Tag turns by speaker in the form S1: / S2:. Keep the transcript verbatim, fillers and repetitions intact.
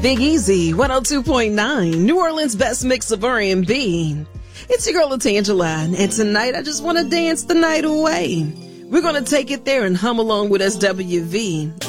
S1: Big Easy, one oh two point nine, New Orleans' best mix of R and B. It's your girl, Tangela, and tonight I just want to dance the night away. We're going to take it there and hum along with S W V.